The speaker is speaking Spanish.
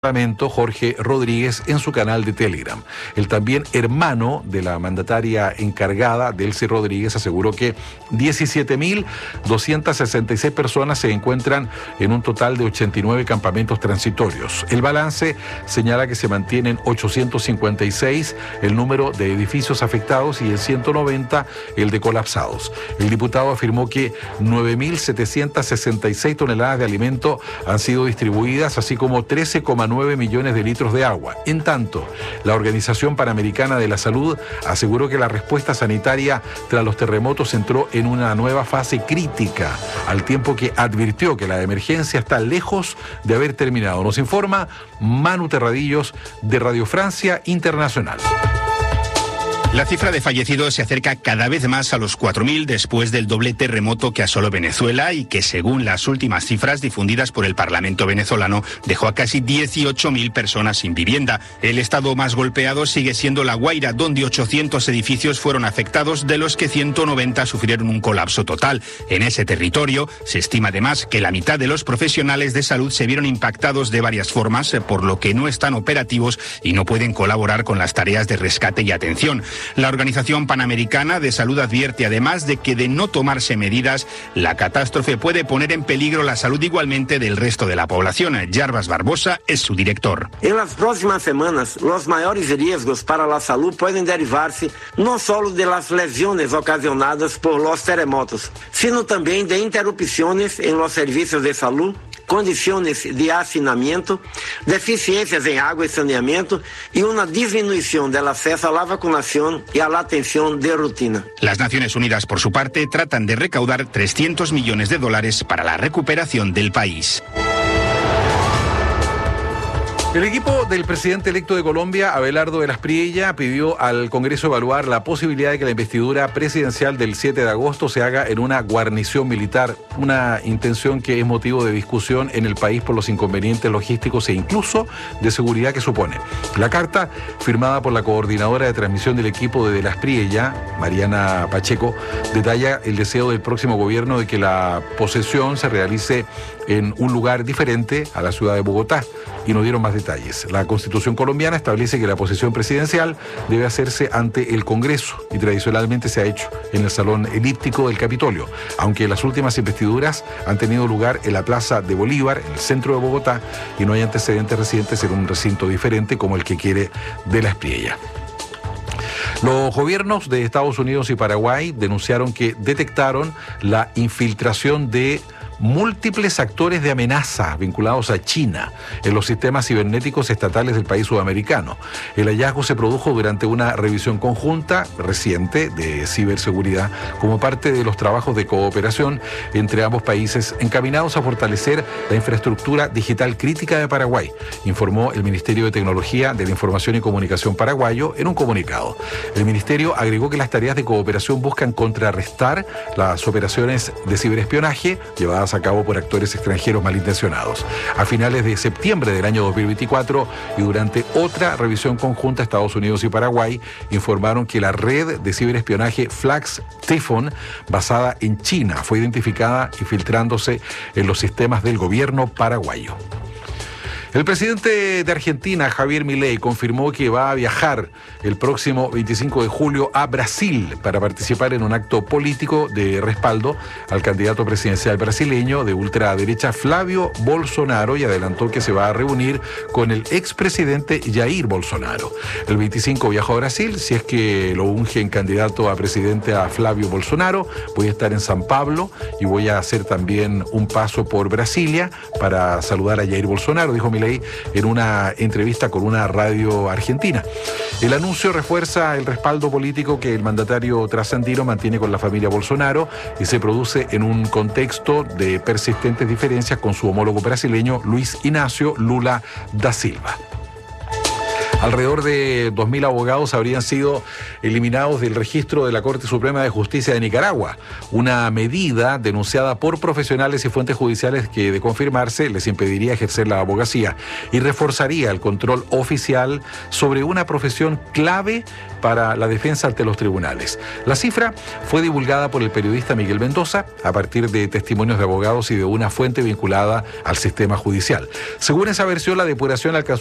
Parlamento, Jorge Rodríguez, en su canal de Telegram. El también hermano de la mandataria encargada, Delcy Rodríguez, aseguró que 17.266 personas se encuentran en un total de 89 campamentos transitorios. El balance señala que se mantienen 856 el número de edificios afectados y en 190 el de colapsados. El diputado afirmó que 9.766 toneladas de alimento han sido distribuidas, así como 13,9 millones de litros de agua. En tanto, la Organización Panamericana de la Salud aseguró que la respuesta sanitaria tras los terremotos entró en una nueva fase crítica, al tiempo que advirtió que la emergencia está lejos de haber terminado. Nos informa Manu Terradillos de Radio Francia Internacional. La cifra de fallecidos se acerca cada vez más a los 4.000 después del doble terremoto que asoló Venezuela y que, según las últimas cifras difundidas por el Parlamento venezolano, dejó a casi 18.000 personas sin vivienda. El estado más golpeado sigue siendo La Guaira, donde 800 edificios fueron afectados, de los que 190 sufrieron un colapso total. En ese territorio se estima además que la mitad de los profesionales de salud se vieron impactados de varias formas, por lo que no están operativos y no pueden colaborar con las tareas de rescate y atención. La Organización Panamericana de Salud advierte además de que, de no tomarse medidas, la catástrofe puede poner en peligro la salud igualmente del resto de la población. Jarbas Barbosa es su director. En las próximas semanas, los mayores riesgos para la salud pueden derivarse no solo de las lesiones ocasionadas por los terremotos, sino también de interrupciones en los servicios de salud, condiciones de hacinamiento, deficiencias en agua y saneamiento y una disminución del acceso a la vacunación y a la atención de rutina. Las Naciones Unidas, por su parte, tratan de recaudar $300 millones para la recuperación del país. El equipo del presidente electo de Colombia, Abelardo Velas Priella, pidió al Congreso evaluar la posibilidad de que la investidura presidencial del 7 de agosto se haga en una guarnición militar, una intención que es motivo de discusión en el país por los inconvenientes logísticos e incluso de seguridad que supone. La carta, firmada por la coordinadora de transmisión del equipo de Velas Priella, Mariana Pacheco, detalla el deseo del próximo gobierno de que la posesión se realice en un lugar diferente a la ciudad de Bogotá, y no dieron más detalles. La Constitución colombiana establece que la posesión presidencial debe hacerse ante el Congreso y tradicionalmente se ha hecho en el Salón Elíptico del Capitolio, aunque las últimas investiduras han tenido lugar en la Plaza de Bolívar, en el centro de Bogotá, y no hay antecedentes recientes en un recinto diferente como el que quiere Velas Priella. Los gobiernos de Estados Unidos y Paraguay denunciaron que detectaron la infiltración de múltiples actores de amenaza vinculados a China en los sistemas cibernéticos estatales del país sudamericano. El hallazgo se produjo durante una revisión conjunta reciente de ciberseguridad como parte de los trabajos de cooperación entre ambos países encaminados a fortalecer la infraestructura digital crítica de Paraguay, informó el Ministerio de Tecnología de la Información y Comunicación paraguayo en un comunicado. El ministerio agregó que las tareas de cooperación buscan contrarrestar las operaciones de ciberespionaje llevadas a cabo por actores extranjeros malintencionados. A finales de septiembre del año 2024 y durante otra revisión conjunta, Estados Unidos y Paraguay informaron que la red de ciberespionaje Flax Typhon, basada en China, fue identificada infiltrándose en los sistemas del gobierno paraguayo. El presidente de Argentina, Javier Milei, confirmó que va a viajar el próximo 25 de julio a Brasil para participar en un acto político de respaldo al candidato presidencial brasileño de ultraderecha Flávio Bolsonaro, y adelantó que se va a reunir con el expresidente Jair Bolsonaro. El 25 viajó a Brasil, si es que lo ungen candidato a presidente a Flávio Bolsonaro. Voy a estar en San Pablo y voy a hacer también un paso por Brasilia para saludar a Jair Bolsonaro, dijo Milei en una entrevista con una radio argentina. El anuncio refuerza el respaldo político que el mandatario trasandino mantiene con la familia Bolsonaro y se produce en un contexto de persistentes diferencias con su homólogo brasileño Luis Inácio Lula da Silva. Alrededor de 2.000 abogados habrían sido eliminados del registro de la Corte Suprema de Justicia de Nicaragua, una medida denunciada por profesionales y fuentes judiciales que, de confirmarse, les impediría ejercer la abogacía y reforzaría el control oficial sobre una profesión clave para la defensa ante los tribunales. La cifra fue divulgada por el periodista Miguel Mendoza a partir de testimonios de abogados y de una fuente vinculada al sistema judicial. Según esa versión, la depuración alcanzó